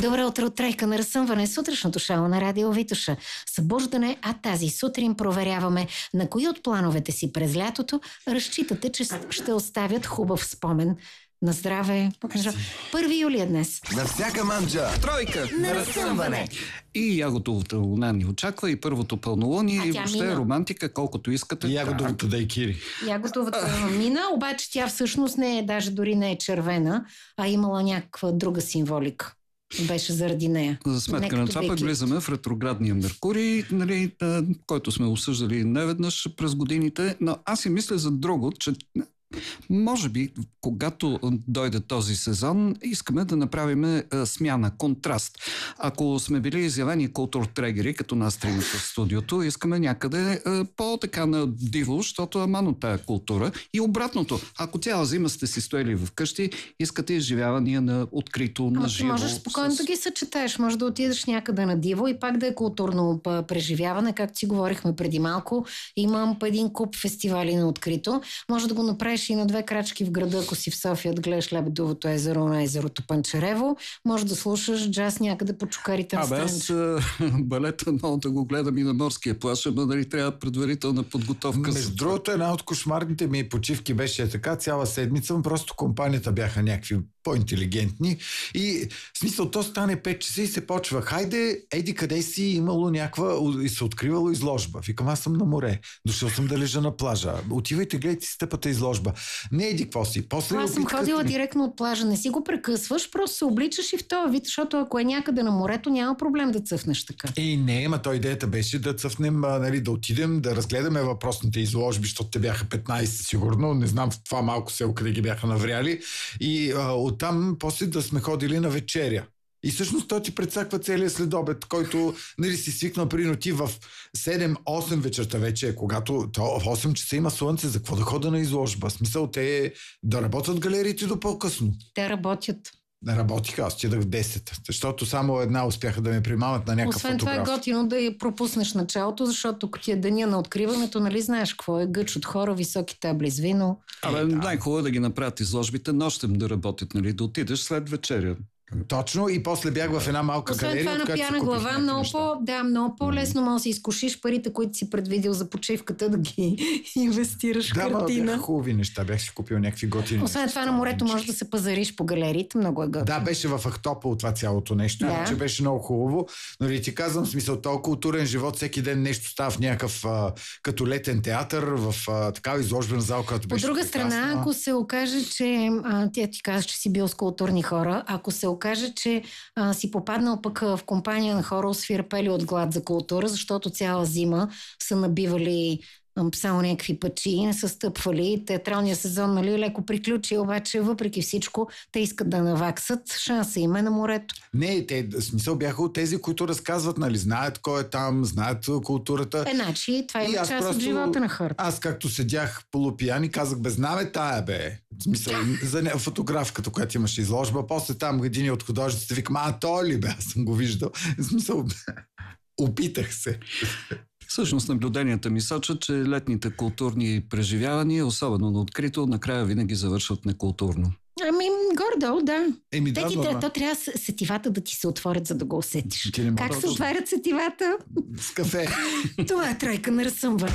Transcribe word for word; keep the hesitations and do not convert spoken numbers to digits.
Добро утро от Тройка на разсъмване, сутрешното шоу на Радио Витоша. Събуждане, а тази сутрин проверяваме на кои от плановете си през лятото разчитате, че ще оставят хубав спомен. На здраве! първи юли е днес. На всяка манджа! Тройка на разсъмване! И ягодовата луна ни очаква, и първото пълнолуние, и въобще мина. Романтика, колкото искате. И ягодовата дайкири. Ягодовата мина, обаче тя всъщност не е, даже дори не е червена, а имала някаква друга символика. Беше заради нея. За сметка на това пък влизаме в ретроградния Меркурий, нали, който сме осъждали неведнъж през годините, но аз си мисля за друго, че може би, когато дойде този сезон, искаме да направим смяна, контраст. Ако сме били изявени културтрегери, като нас тримата в студиото, искаме някъде по-така на диво, защото амано тая култура. И обратното, ако цяла зима сте си стояли вкъщи, искате изживявания на открито, на живо. Можеш спокойно с... да ги съчетаеш. Може да отидеш някъде на диво и пак да е културно преживяване, както си говорихме преди малко. Имам един куп фестивали на открито. Може да го направиш и на две крачки в града, ако си в София, да гледаш Лебедовото езеро на езерото Панчарево. Може да слушаш джаз някъде по чукарите на Абе, аз балета много да го гледам и на морския плаж, ама дали трябва предварителна подготовка. Между другото, една от кошмарните ми почивки беше така цяла седмица, просто компанията бяха някакви по-интелигентни и в смисъл то стане пет часа и се почва. Хайде, еди къде си имало някаква и се откривало изложба. Викам, аз съм на море. Дошъл съм да лежа на плажа. Отивайте, гледайте си тъпата изложба. Не еди какво си. После аз съм опитката... ходила директно от плажа. Не си го прекъсваш, просто се обличаш и в този вид, защото ако е някъде на морето, няма проблем да цъфнеш така. Ей, не, ма то идеята беше да цъфнем, нали, да отидем, да разгледаме въпросните изложби, защото те бяха петнайсет сигурно. Не знам в това малко село къде ги бяха навряли. И а, оттам после да сме ходили на вечеря. И всъщност той ти предсаква целият следобед, който, нали, си свикнал прино ти в седем-осем вечерта вече, когато то в осем часа има слънце, за какво да хода на изложба? Смисъл те да работят галериите до по-късно. Те работят. Не работиха, аз отидах в десет, защото само една успяха да ме примамат на някакъв Освен фотограф. това е готино да я пропуснеш началото, защото като ти е деня на откриването, нали знаеш какво е гъч от хора, високи табли с вино. Абе, да. Най-хубаво е да ги направят изложбите нощем да работят, нали, да отидеш след вечеря. Точно, и после бях в една малка Освен галерия. това на пияна глава, много, по, да, много по-лесно може да си изкушиш парите, които си предвидил за почивката, да ги инвестираш в да, картина. Да, бяха хубави неща, бях си купил някакви готини. Освен това на морето можеш да се пазариш по галериите, много е готино. Да, беше в Ахтопол това цялото нещо, да. Че беше много хубаво. Но и ти казвам, в смисъл, толкова културен живот, всеки ден нещо става в някакъв а, като летен театър, в а, такава изложбена зал, която беше. По друга прекрасна. страна, ако се окаже, че а, тя ти казва, че си бил с културни хора, ако се окаже, че а, си попаднал пък в компания на хора, освирпели от глад за култура, защото цяла зима са набивали само някакви пъчи, не са стъпвали. Театралният сезон, нали, леко приключи, обаче въпреки всичко те искат да наваксат. Шанса им е на морето. Не, те, в смисъл бяха от тези, които разказват, нали, знаят кой е там, знаят културата. Е, значи, това е част просто, от живота на хората. Аз както седях полупиян и казах, бе, знаме тая, бе. В смисъл, за не, фотографката, която имаше изложба, после там един от художниците викам, а то ли, бе, аз съм го виждал. В смисъл, опитах се. Всъщност наблюденията ми сочат, че летните културни преживявания, особено на открито, накрая винаги завършват некултурно. Ами, гордо, да. Еми, Те да, ти, но... то трябва сетивата да ти се отворят, за да го усетиш. Как се отварят сетивата? С кафе. Това е Тройка на разсъмване.